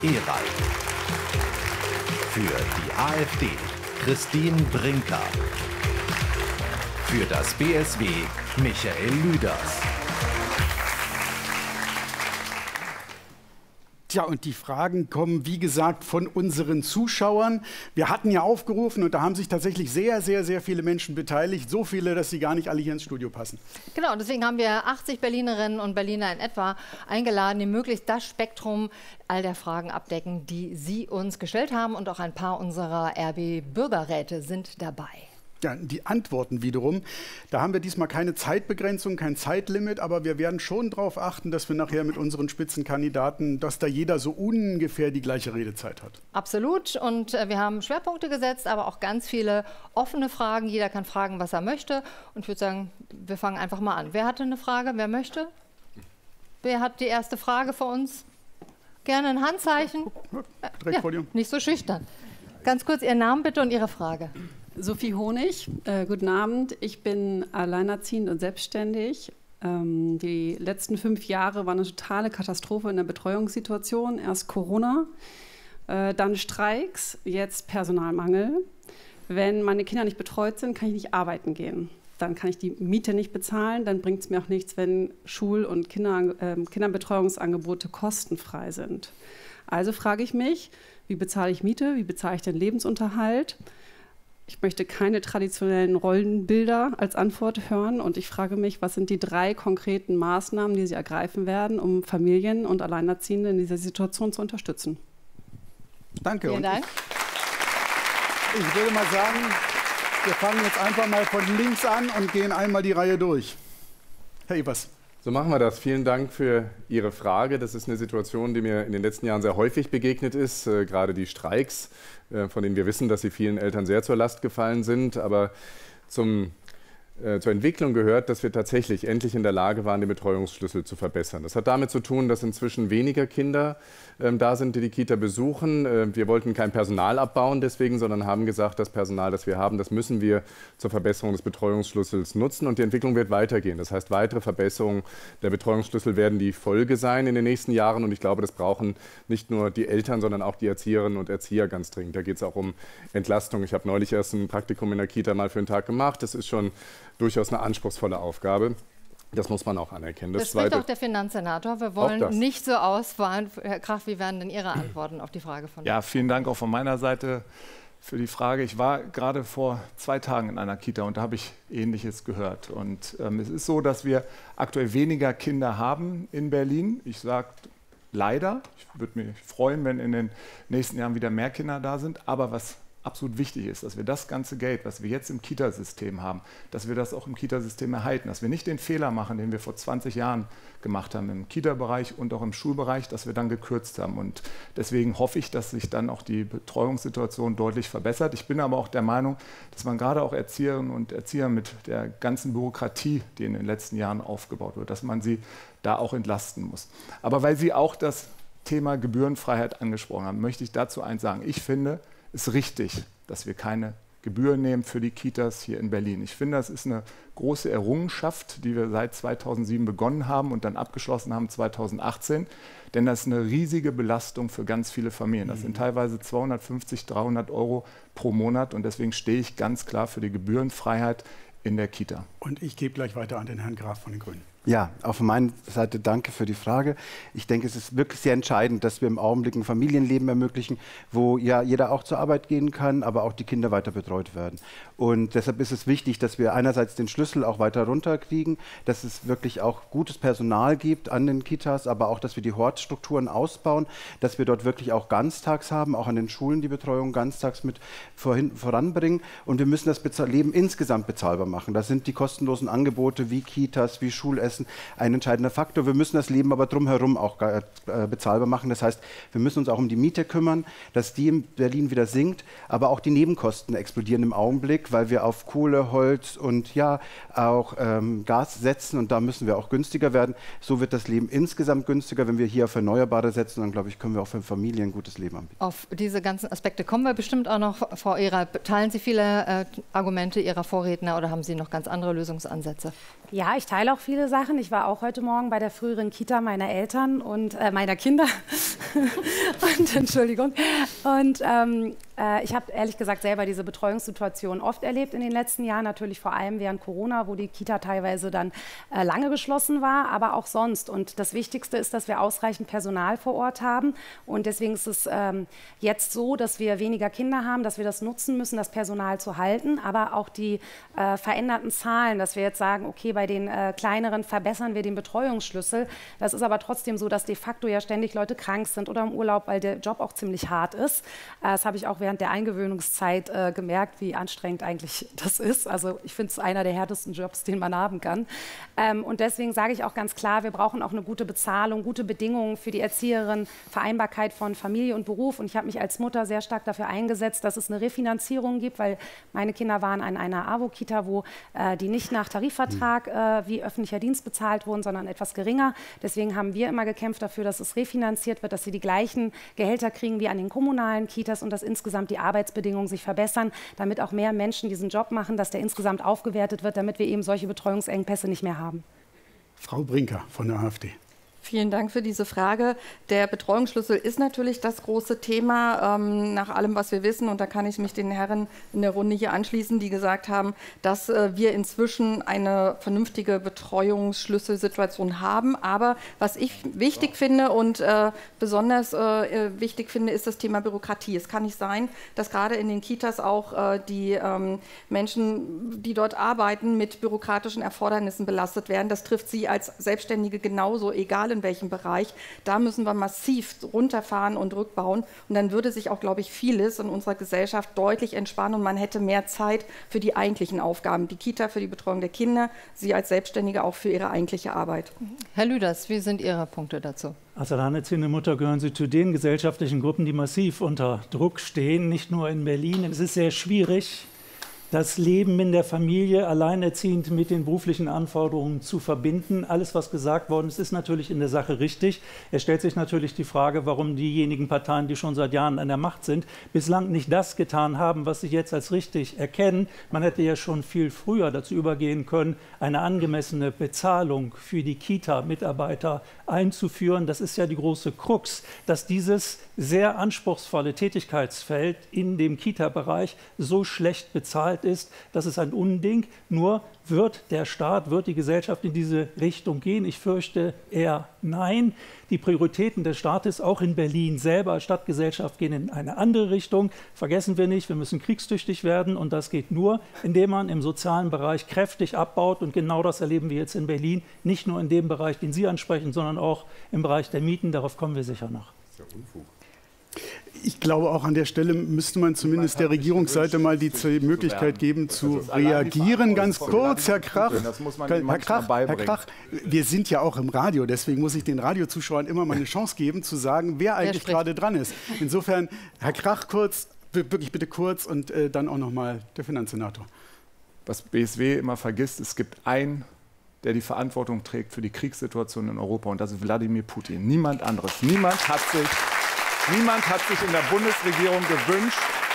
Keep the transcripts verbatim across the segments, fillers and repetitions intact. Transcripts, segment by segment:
Ewald. Für die AfD Christine Brinker. Für das B S W Michael Lüders. Tja, und die Fragen kommen, wie gesagt, von unseren Zuschauern. Wir hatten ja aufgerufen und da haben sich tatsächlich sehr, sehr, sehr viele Menschen beteiligt. So viele, dass sie gar nicht alle hier ins Studio passen. Genau, deswegen haben wir achtzig Berlinerinnen und Berliner in etwa eingeladen, die möglichst das Spektrum all der Fragen abdecken, die Sie uns gestellt haben. Und auch ein paar unserer R B-Bürgerräte sind dabei. Ja, die Antworten wiederum, da haben wir diesmal keine Zeitbegrenzung, kein Zeitlimit, aber wir werden schon darauf achten, dass wir nachher mit unseren Spitzenkandidaten, dass da jeder so ungefähr die gleiche Redezeit hat. Absolut, und äh, wir haben Schwerpunkte gesetzt, aber auch ganz viele offene Fragen. Jeder kann fragen, was er möchte, und ich würde sagen, wir fangen einfach mal an. Wer hatte eine Frage? Wer möchte? Wer hat die erste Frage für uns? Gerne ein Handzeichen. Direkt ja, vor dir. Nicht so schüchtern. Ganz kurz Ihren Namen bitte und Ihre Frage. Sophie Honig, äh, guten Abend. Ich bin alleinerziehend und selbstständig. Ähm, die letzten fünf Jahre waren eine totale Katastrophe in der Betreuungssituation. Erst Corona, äh, dann Streiks, jetzt Personalmangel. Wenn meine Kinder nicht betreut sind, kann ich nicht arbeiten gehen. Dann kann ich die Miete nicht bezahlen. Dann bringt es mir auch nichts, wenn Schul- und Kinder, äh, Kinderbetreuungsangebote kostenfrei sind. Also frage ich mich, wie bezahle ich Miete, wie bezahle ich den Lebensunterhalt? Ich möchte keine traditionellen Rollenbilder als Antwort hören und ich frage mich, was sind die drei konkreten Maßnahmen, die Sie ergreifen werden, um Familien und Alleinerziehende in dieser Situation zu unterstützen? Danke. Vielen Dank. Ich, ich würde mal sagen, wir fangen jetzt einfach mal von links an und gehen einmal die Reihe durch. Herr Evers. So machen wir das. Vielen Dank für Ihre Frage. Das ist eine Situation, die mir in den letzten Jahren sehr häufig begegnet ist, äh, gerade die Streiks, äh, von denen wir wissen, dass sie vielen Eltern sehr zur Last gefallen sind. Aber zum, äh, zur Entwicklung gehört, dass wir tatsächlich endlich in der Lage waren, den Betreuungsschlüssel zu verbessern. Das hat damit zu tun, dass inzwischen weniger Kinder äh, da sind, die die Kita besuchen. Äh, wir wollten kein Personal abbauen deswegen, sondern haben gesagt, das Personal, das wir haben, das müssen wir zur Verbesserung des Betreuungsschlüssels nutzen. Und die Entwicklung wird weitergehen. Das heißt, weitere Verbesserungen der Betreuungsschlüssel werden die Folge sein in den nächsten Jahren. Und ich glaube, das brauchen nicht nur die Eltern, sondern auch die Erzieherinnen und Erzieher ganz dringend. Da geht es auch um Entlastung. Ich habe neulich erst ein Praktikum in der Kita mal für einen Tag gemacht. Das ist schon durchaus eine anspruchsvolle Aufgabe. Das muss man auch anerkennen. Das, das spricht Zweite, auch der Finanzsenator. Wir wollen nicht so ausfahren. Herr Krach, wie wären denn Ihre Antworten auf die Frage von Ja, vielen Dank auch von meiner Seite für die Frage. Ich war gerade vor zwei Tagen in einer Kita und da habe ich Ähnliches gehört. Und ähm, es ist so, dass wir aktuell weniger Kinder haben in Berlin. Ich sage leider. Ich würde mich freuen, wenn in den nächsten Jahren wieder mehr Kinder da sind. Aber was absolut wichtig ist, dass wir das ganze Geld, was wir jetzt im Kitasystem haben, dass wir das auch im Kitasystem erhalten, dass wir nicht den Fehler machen, den wir vor zwanzig Jahren gemacht haben im Kita-Bereich und auch im Schulbereich, dass wir dann gekürzt haben. Und deswegen hoffe ich, dass sich dann auch die Betreuungssituation deutlich verbessert. Ich bin aber auch der Meinung, dass man gerade auch Erzieherinnen und Erzieher mit der ganzen Bürokratie, die in den letzten Jahren aufgebaut wird, dass man sie da auch entlasten muss. Aber weil Sie auch das Thema Gebührenfreiheit angesprochen haben, möchte ich dazu eins sagen. Ich finde, es ist richtig, dass wir keine Gebühren nehmen für die Kitas hier in Berlin. Ich finde, das ist eine große Errungenschaft, die wir seit zweitausendsieben begonnen haben und dann abgeschlossen haben zweitausendachtzehn. Denn das ist eine riesige Belastung für ganz viele Familien. Das sind teilweise zweihundertfünfzig, dreihundert Euro pro Monat. Und deswegen stehe ich ganz klar für die Gebührenfreiheit in der Kita. Und ich gebe gleich weiter an den Herrn Graf von den Grünen. Ja, auch von meiner Seite danke für die Frage. Ich denke, es ist wirklich sehr entscheidend, dass wir im Augenblick ein Familienleben ermöglichen, wo ja jeder auch zur Arbeit gehen kann, aber auch die Kinder weiter betreut werden. Und deshalb ist es wichtig, dass wir einerseits den Schlüssel auch weiter runterkriegen, dass es wirklich auch gutes Personal gibt an den Kitas, aber auch, dass wir die Hortstrukturen ausbauen, dass wir dort wirklich auch ganztags haben, auch an den Schulen die Betreuung ganztags mit vorhin, voranbringen. Und wir müssen das Leben insgesamt bezahlbar machen. Da sind die kostenlosen Angebote wie Kitas, wie Schulessen ein entscheidender Faktor. Wir müssen das Leben aber drumherum auch äh, bezahlbar machen. Das heißt, wir müssen uns auch um die Miete kümmern, dass die in Berlin wieder sinkt, aber auch die Nebenkosten explodieren im Augenblick, weil wir auf Kohle, Holz und ja auch ähm, Gas setzen und da müssen wir auch günstiger werden. So wird das Leben insgesamt günstiger. Wenn wir hier auf Erneuerbare setzen, dann glaube ich, können wir auch für Familien ein gutes Leben anbieten. Auf diese ganzen Aspekte kommen wir bestimmt auch noch, Frau Ehrer. Teilen Sie viele äh, Argumente Ihrer Vorredner oder haben Sie noch ganz andere Lösungsansätze? Ja, ich teile auch viele Sachen. Sachen. Ich war auch heute Morgen bei der früheren Kita meiner Eltern und äh, meiner Kinder. und, Entschuldigung. Und ähm, äh, ich habe ehrlich gesagt selber diese Betreuungssituation oft erlebt in den letzten Jahren. Natürlich vor allem während Corona, wo die Kita teilweise dann äh, lange geschlossen war, aber auch sonst. Und das Wichtigste ist, dass wir ausreichend Personal vor Ort haben. Und deswegen ist es ähm, jetzt so, dass wir weniger Kinder haben, dass wir das nutzen müssen, das Personal zu halten. Aber auch die äh, veränderten Zahlen, dass wir jetzt sagen, okay, bei den äh, kleineren verbessern wir den Betreuungsschlüssel. Das ist aber trotzdem so, dass de facto ja ständig Leute krank sind oder im Urlaub, weil der Job auch ziemlich hart ist. Äh, das habe ich auch während der Eingewöhnungszeit äh, gemerkt, wie anstrengend eigentlich das ist. Also ich finde es einer der härtesten Jobs, den man haben kann. Ähm, und deswegen sage ich auch ganz klar, wir brauchen auch eine gute Bezahlung, gute Bedingungen für die Erzieherin, Vereinbarkeit von Familie und Beruf. Und ich habe mich als Mutter sehr stark dafür eingesetzt, dass es eine Refinanzierung gibt, weil meine Kinder waren an einer AWO-Kita, wo äh, die nicht nach Tarifvertrag äh, wie öffentlicher Dienst bezahlt wurden, sondern etwas geringer. Deswegen haben wir immer gekämpft dafür, dass es refinanziert wird, dass sie die gleichen Gehälter kriegen wie an den kommunalen Kitas und dass insgesamt die Arbeitsbedingungen sich verbessern, damit auch mehr Menschen diesen Job machen, dass der insgesamt aufgewertet wird, damit wir eben solche Betreuungsengpässe nicht mehr haben. Frau Brinker von der AfD. Vielen Dank für diese Frage. Der Betreuungsschlüssel ist natürlich das große Thema, ähm, nach allem, was wir wissen. Und da kann ich mich den Herren in der Runde hier anschließen, die gesagt haben, dass äh, wir inzwischen eine vernünftige Betreuungsschlüsselsituation haben. Aber was ich wichtig finde und äh, besonders äh, wichtig finde, ist das Thema Bürokratie. Es kann nicht sein, dass gerade in den Kitas auch äh, die ähm, Menschen, die dort arbeiten, mit bürokratischen Erfordernissen belastet werden. Das trifft sie als Selbstständige genauso, egal in welchem Bereich. Da müssen wir massiv runterfahren und rückbauen. Und dann würde sich auch, glaube ich, vieles in unserer Gesellschaft deutlich entspannen und man hätte mehr Zeit für die eigentlichen Aufgaben. Die Kita für die Betreuung der Kinder, Sie als Selbstständige auch für Ihre eigentliche Arbeit. Herr Lüders, wie sind Ihre Punkte dazu? Als alleinerziehende Mutter gehören Sie zu den gesellschaftlichen Gruppen, die massiv unter Druck stehen, nicht nur in Berlin. Es ist sehr schwierig, das Leben in der Familie alleinerziehend mit den beruflichen Anforderungen zu verbinden. Alles, was gesagt worden ist, ist natürlich in der Sache richtig. Es stellt sich natürlich die Frage, warum diejenigen Parteien, die schon seit Jahren an der Macht sind, bislang nicht das getan haben, was sie jetzt als richtig erkennen. Man hätte ja schon viel früher dazu übergehen können, eine angemessene Bezahlung für die Kita-Mitarbeiter einzuführen. Das ist ja die große Krux, dass dieses sehr anspruchsvolle Tätigkeitsfeld in dem Kita-Bereich so schlecht bezahlt ist, das ist ein Unding. Nur wird der Staat, wird die Gesellschaft in diese Richtung gehen? Ich fürchte eher nein. Die Prioritäten des Staates, auch in Berlin selber als Stadtgesellschaft, gehen in eine andere Richtung. Vergessen wir nicht, wir müssen kriegstüchtig werden und das geht nur, indem man im sozialen Bereich kräftig abbaut und genau das erleben wir jetzt in Berlin, nicht nur in dem Bereich, den Sie ansprechen, sondern auch im Bereich der Mieten. Darauf kommen wir sicher noch. Das ist ja Unfug. Ich glaube, auch an der Stelle müsste man zumindest der Regierungsseite mal die Möglichkeit geben, zu reagieren. Ganz kurz, Herr Krach. Herr Krach, Herr Krach, wir sind ja auch im Radio, deswegen muss ich den Radiozuschauern immer mal eine Chance geben, zu sagen, wer eigentlich gerade dran ist. Insofern, Herr Krach, kurz, wirklich bitte kurz und äh, dann auch noch mal der Finanzsenator. Was B S W immer vergisst, es gibt einen, der die Verantwortung trägt für die Kriegssituation in Europa, und das ist Wladimir Putin. Niemand anderes. Niemand hat sich... Niemand hat sich in der Bundesregierung gewünscht,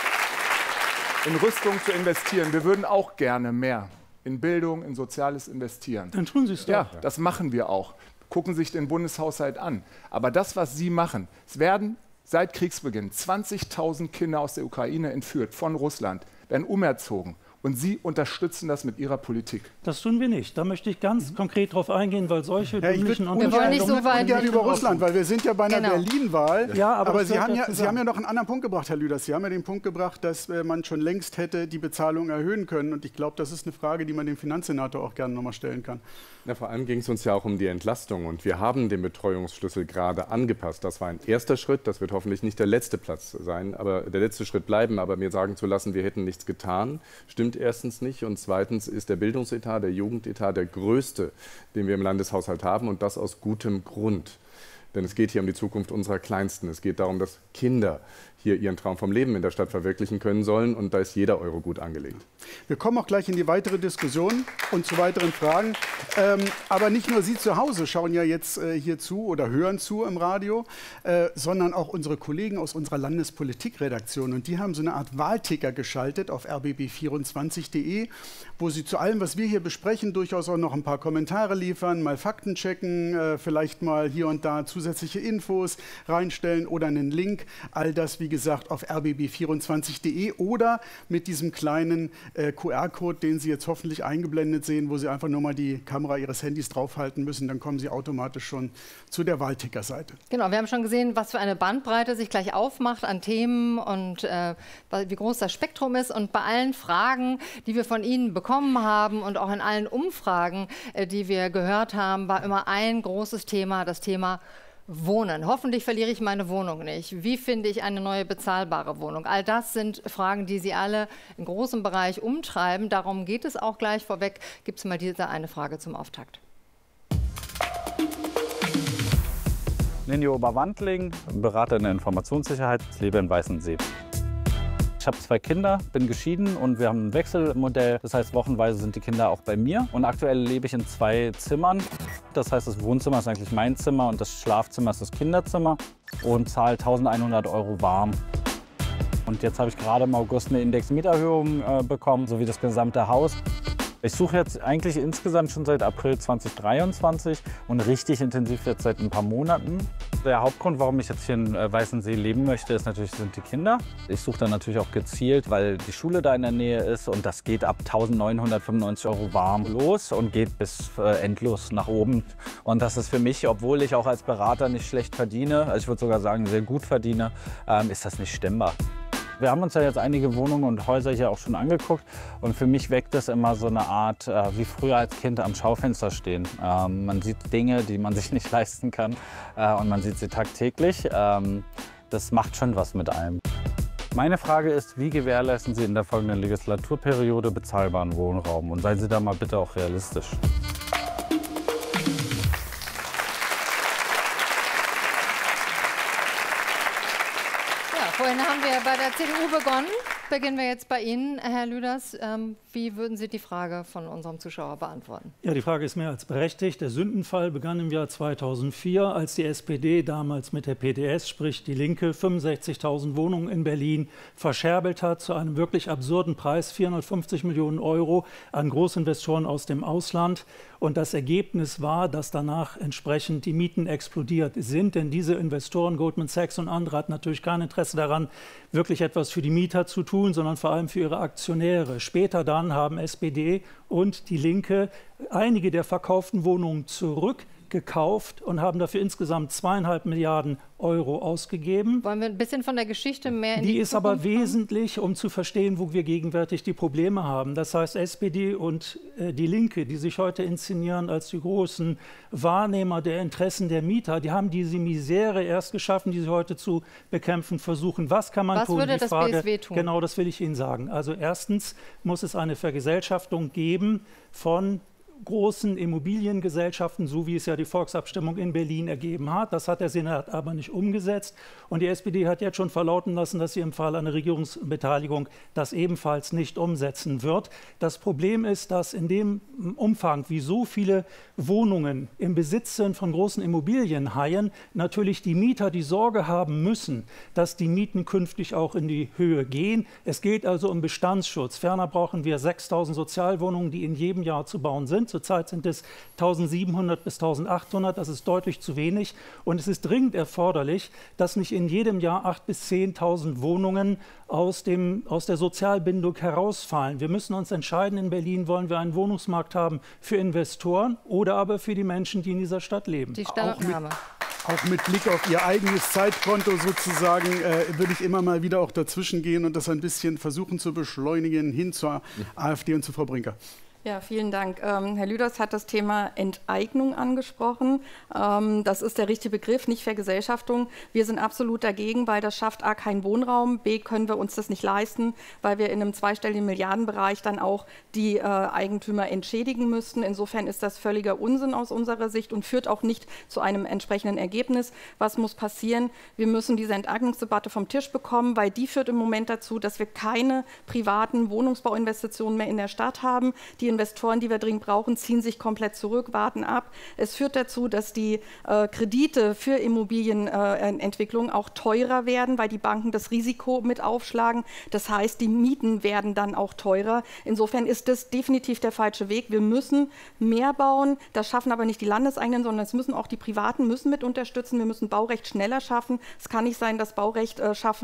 in Rüstung zu investieren. Wir würden auch gerne mehr in Bildung, in Soziales investieren. Dann tun Sie es doch. Ja, das machen wir auch. Gucken Sie sich den Bundeshaushalt an. Aber das, was Sie machen, es werden seit Kriegsbeginn zwanzigtausend Kinder aus der Ukraine entführt von Russland, werden umerzogen. Und Sie unterstützen das mit Ihrer Politik. Das tun wir nicht. Da möchte ich ganz mhm. konkret drauf eingehen, weil solche ja, dümmlichen und wir wollen nicht so weit gerne über Russland, weil wir sind ja bei einer genau. Berlin-Wahl. Ja, aber aber Sie, haben ja, Sie haben ja noch einen anderen Punkt gebracht, Herr Lüders. Sie haben ja den Punkt gebracht, dass äh, man schon längst hätte die Bezahlung erhöhen können. Und ich glaube, das ist eine Frage, die man dem Finanzsenator auch gerne noch mal stellen kann. Ja, vor allem ging es uns ja auch um die Entlastung. Und wir haben den Betreuungsschlüssel gerade angepasst. Das war ein erster Schritt. Das wird hoffentlich nicht der letzte Platz sein, aber der letzte Schritt bleiben. Aber mir sagen zu lassen, wir hätten nichts getan, stimmt erstens nicht. Und Und zweitens ist der Bildungsetat, der Jugendetat der größte, den wir im Landeshaushalt haben, und das aus gutem Grund. Denn es geht hier um die Zukunft unserer Kleinsten. Es geht darum, dass Kinder hier ihren Traum vom Leben in der Stadt verwirklichen können sollen. Und da ist jeder Euro gut angelegt. Wir kommen auch gleich in die weitere Diskussion und zu weiteren Fragen. Ähm, aber nicht nur Sie zu Hause schauen ja jetzt äh, hier zu oder hören zu im Radio, äh, sondern auch unsere Kollegen aus unserer Landespolitikredaktion. Und die haben so eine Art Wahlticker geschaltet auf r b b vierundzwanzig punkt de, wo sie zu allem, was wir hier besprechen, durchaus auch noch ein paar Kommentare liefern, mal Fakten checken, äh, vielleicht mal hier und da zusätzliche Infos reinstellen oder einen Link. All das, wie gesagt, auf r b b vierundzwanzig punkt de oder mit diesem kleinen äh, Q R-Code, den Sie jetzt hoffentlich eingeblendet sehen, wo Sie einfach nur mal die Kamera Ihres Handys draufhalten müssen. Dann kommen Sie automatisch schon zu der Wahlticker-Seite. Genau, wir haben schon gesehen, was für eine Bandbreite sich gleich aufmacht an Themen und äh, wie groß das Spektrum ist. Und bei allen Fragen, die wir von Ihnen bekommen haben und auch in allen Umfragen, äh, die wir gehört haben, war immer ein großes Thema, das Thema Wohnen. Hoffentlich verliere ich meine Wohnung nicht. Wie finde ich eine neue bezahlbare Wohnung? All das sind Fragen, die Sie alle in großem Bereich umtreiben. Darum geht es auch gleich. Vorweg gibt es mal diese eine Frage zum Auftakt. Ninjo Oberwandling, Berater in der Informationssicherheit, lebe in Weißensee. Ich habe zwei Kinder, bin geschieden und wir haben ein Wechselmodell. Das heißt, wochenweise sind die Kinder auch bei mir. Und aktuell lebe ich in zwei Zimmern. Das heißt, das Wohnzimmer ist eigentlich mein Zimmer und das Schlafzimmer ist das Kinderzimmer. Und zahle eintausendeinhundert Euro warm. Und jetzt habe ich gerade im August eine Indexmieterhöhung äh, bekommen, sowie das gesamte Haus. Ich suche jetzt eigentlich insgesamt schon seit April zweitausenddreiundzwanzig und richtig intensiv jetzt seit ein paar Monaten. Der Hauptgrund, warum ich jetzt hier in Weißensee leben möchte, ist natürlich, sind die Kinder. Ich suche dann natürlich auch gezielt, weil die Schule da in der Nähe ist und das geht ab eintausendneunhundertfünfundneunzig Euro warm los und geht bis äh, endlos nach oben. Und das ist für mich, obwohl ich auch als Berater nicht schlecht verdiene, also ich würde sogar sagen sehr gut verdiene, ähm, ist das nicht stemmbar. Wir haben uns ja jetzt einige Wohnungen und Häuser hier auch schon angeguckt und für mich weckt das immer so eine Art, äh, wie früher als Kind am Schaufenster stehen. Ähm, man sieht Dinge, die man sich nicht leisten kann äh, und man sieht sie tagtäglich. Ähm, das macht schon was mit einem. Meine Frage ist, wie gewährleisten Sie in der folgenden Legislaturperiode bezahlbaren Wohnraum? Und seien Sie da mal bitte auch realistisch. Vorhin haben wir bei der C D U begonnen. Beginnen wir jetzt bei Ihnen, Herr Lüders. Ähm, wie würden Sie die Frage von unserem Zuschauer beantworten? Ja, die Frage ist mehr als berechtigt. Der Sündenfall begann im Jahr zweitausendvier, als die S P D damals mit der P D S, sprich die Linke, fünfundsechzigtausend Wohnungen in Berlin verscherbelt hat zu einem wirklich absurden Preis, vierhundertfünfzig Millionen Euro an Großinvestoren aus dem Ausland. Und das Ergebnis war, dass danach entsprechend die Mieten explodiert sind. Denn diese Investoren, Goldman Sachs und andere, hatten natürlich kein Interesse daran, wirklich etwas für die Mieter zu tun, sondern vor allem für ihre Aktionäre. Später dann haben S P D und die Linke einige der verkauften Wohnungen zurückgekauft und haben dafür insgesamt zweieinhalb Milliarden Euro ausgegeben. Wollen wir ein bisschen von der Geschichte mehr in die Die ist aber wesentlich, um zu verstehen, wo wir gegenwärtig die Probleme haben. Das heißt, S P D und äh, die Linke, die sich heute inszenieren als die großen Wahrnehmer der Interessen der Mieter, die haben diese Misere erst geschaffen, die sie heute zu bekämpfen versuchen. Was kann man Was tun? würde die das Frage, B S W tun? Genau, das will ich Ihnen sagen. Also erstens muss es eine Vergesellschaftung geben von großen Immobiliengesellschaften, so wie es ja die Volksabstimmung in Berlin ergeben hat. Das hat der Senat aber nicht umgesetzt. Und die S P D hat jetzt schon verlauten lassen, dass sie im Fall einer Regierungsbeteiligung das ebenfalls nicht umsetzen wird. Das Problem ist, dass in dem Umfang, wie so viele Wohnungen im Besitz sind von großen Immobilienhaien, natürlich die Mieter die Sorge haben müssen, dass die Mieten künftig auch in die Höhe gehen. Es geht also um Bestandsschutz. Ferner brauchen wir sechstausend Sozialwohnungen, die in jedem Jahr zu bauen sind. Zurzeit sind es eintausendsiebenhundert bis eintausendachthundert, das ist deutlich zu wenig. Und es ist dringend erforderlich, dass nicht in jedem Jahr achttausend bis zehntausend Wohnungen aus, dem, aus der Sozialbindung herausfallen. Wir müssen uns entscheiden in Berlin, wollen wir einen Wohnungsmarkt haben für Investoren oder aber für die Menschen, die in dieser Stadt leben. Die Stellungnahme. Auch mit Blick auf Ihr eigenes Zeitkonto sozusagen äh, würde ich immer mal wieder auch dazwischen gehen und das ein bisschen versuchen zu beschleunigen hin zur AfD und zu Frau Brinker. Ja, vielen Dank. Ähm, Herr Lüders hat das Thema Enteignung angesprochen. Ähm, das ist der richtige Begriff, nicht Vergesellschaftung. Wir sind absolut dagegen, weil das schafft A, keinen Wohnraum, B, können wir uns das nicht leisten, weil wir in einem zweistelligen Milliardenbereich dann auch die äh, Eigentümer entschädigen müssten. Insofern ist das völliger Unsinn aus unserer Sicht und führt auch nicht zu einem entsprechenden Ergebnis. Was muss passieren? Wir müssen diese Enteignungsdebatte vom Tisch bekommen, weil die führt im Moment dazu, dass wir keine privaten Wohnungsbauinvestitionen mehr in der Stadt haben. Die Investoren, die wir dringend brauchen, ziehen sich komplett zurück, warten ab. Es führt dazu, dass die äh, Kredite für Immobilienentwicklung äh, auch teurer werden, weil die Banken das Risiko mit aufschlagen. Das heißt, die Mieten werden dann auch teurer. Insofern ist das definitiv der falsche Weg. Wir müssen mehr bauen. Das schaffen aber nicht die Landeseigenen, sondern es müssen auch die Privaten müssen mit unterstützen. Wir müssen Baurecht schneller schaffen. Es kann nicht sein, dass Baurecht äh, schaffen